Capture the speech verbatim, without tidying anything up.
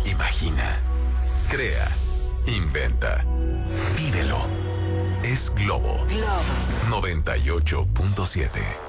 Imagina, crea, inventa, vívelo. Es Globo. Globo noventa y ocho punto siete.